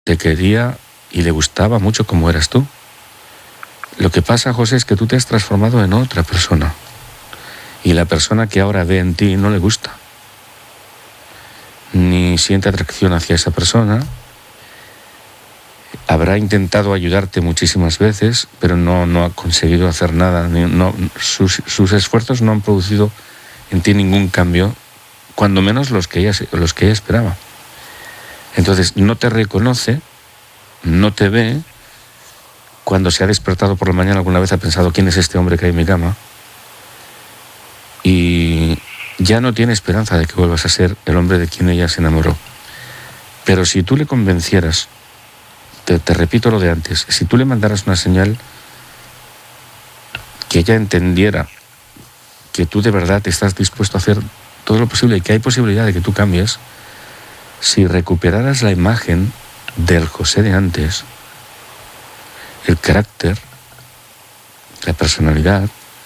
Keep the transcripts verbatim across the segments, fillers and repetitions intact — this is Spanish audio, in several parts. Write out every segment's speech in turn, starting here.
te quería y le gustaba mucho como eras tú. Lo que pasa, José, es que tú te has transformado en otra persona. Y la persona que ahora ve en ti no le gusta. Ni siente atracción hacia esa persona. Habrá intentado ayudarte muchísimas veces, pero no, no ha conseguido hacer nada. No, sus, sus esfuerzos no han producido en ti ningún cambio, cuando menos los que ella, los que ella esperaba. Entonces, no te reconoce, no te ve. Cuando se ha despertado por la mañana alguna vez ha pensado quién es este hombre que hay en mi cama, y ya no tiene esperanza de que vuelvas a ser el hombre de quien ella se enamoró. Pero si tú le convencieras, te, te repito lo de antes, si tú le mandaras una señal que ella entendiera que tú de verdad estás dispuesto a hacer todo lo posible y que hay posibilidad de que tú cambies, si recuperaras la imagen del José de antes, el carácter, la personalidad,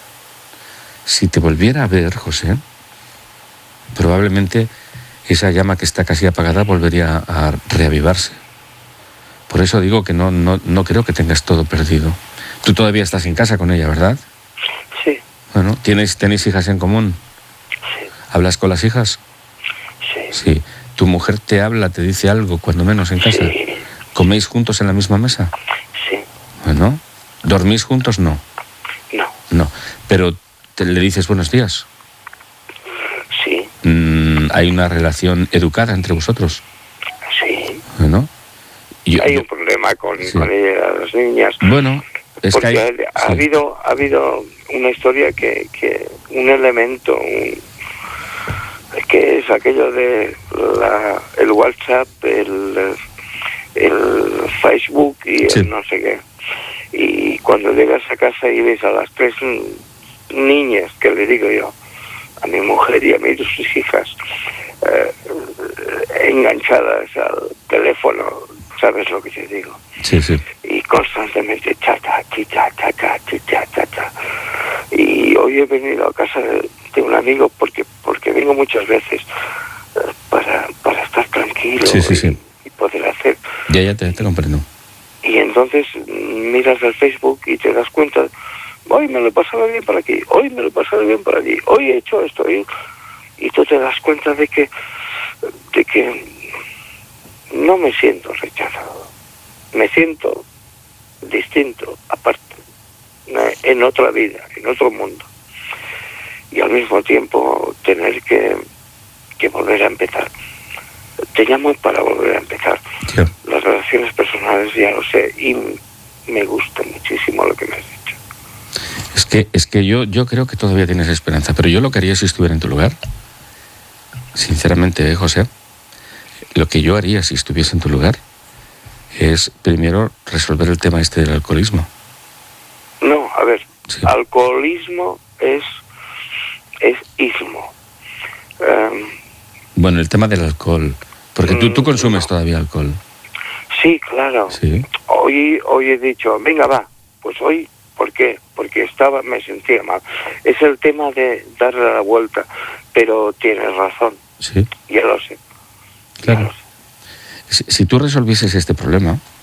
si te volviera a ver, José, probablemente esa llama que está casi apagada volvería a reavivarse. Por eso digo que no, no, no creo que tengas todo perdido. Tú todavía estás en casa con ella, ¿verdad? Sí. Bueno, ¿tienes, ¿tenéis hijas en común? Sí. ¿Hablas con las hijas? Sí. Sí. ¿Tu mujer te habla, te dice algo, cuando menos en casa? Sí. ¿Coméis juntos en la misma mesa? Sí. Bueno, ¿dormís juntos? No. No. No, pero te, le dices buenos días. Sí. Mm, ¿hay una relación educada entre vosotros? Sí. Bueno. Yo, hay yo, un problema con, sí. con ella, las niñas. Bueno, es porque que hay, ha, ha sí. habido ha habido una historia que, que un elemento, un, que es aquello de la, el WhatsApp, el, el Facebook y Sí. el no sé qué. Y cuando llegas a casa y ves a las tres niñas, que le digo yo, a mi mujer y a mis dos hijas, eh, enganchadas al teléfono, ¿sabes lo que te digo? Sí, sí. Y constantemente chata, chicha, chacha, chicha, chacha. Y hoy he venido a casa de, de un amigo porque porque vengo muchas veces eh, para, para estar tranquilo Sí, sí, y, sí. y poder hacer. Ya, ya te, te comprendo. Y entonces miras el Facebook y te das cuenta, hoy me lo he pasado bien por aquí, hoy me lo he pasado bien por allí, hoy he hecho esto, y, y tú te das cuenta de que de que no me siento rechazado, me siento distinto, aparte, en otra vida, en otro mundo, y al mismo tiempo tener que, que volver a empezar. Te llamo para volver a empezar. Sí. Las relaciones personales ya lo sé, y me gusta muchísimo lo que me has dicho. Es que, es que yo, yo creo que todavía tienes esperanza, pero yo lo que haría si estuviera en tu lugar, sinceramente, ¿eh, José? Lo que yo haría si estuviese en tu lugar es primero resolver el tema este del alcoholismo. No, a ver, Sí. alcoholismo es, es ismo. Um, Bueno, el tema del alcohol, porque tú, tú consumes no. todavía alcohol. Sí, claro. Sí. Hoy, hoy he dicho, venga, va, pues hoy, ¿por qué? Porque estaba, me sentía mal. Es el tema de darle la vuelta, pero tienes razón. Sí. Ya lo sé. Claro. Ya lo sé. Si, si tú resolvieses este problema,